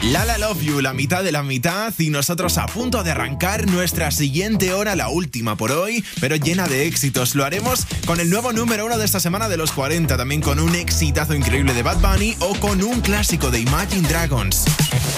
La La Love You, la mitad de la mitad, y nosotros a punto de arrancar nuestra siguiente hora, la última por hoy, pero llena de éxitos. Lo haremos con el nuevo número 1 de esta semana de los 40, también con un exitazo increíble de Bad Bunny o con un clásico de Imagine Dragons.